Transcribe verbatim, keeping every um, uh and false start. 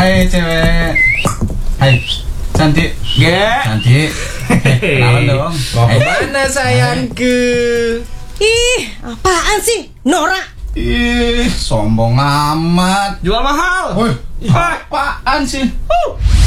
Hai cewek. Hai cantik. Ge. Cantik. Kenalan dong. Mau kemana sayangku? Ih, apaan sih? Nora. Ih, sombong amat. Jual mahal. Woi, apaan sih? Uh.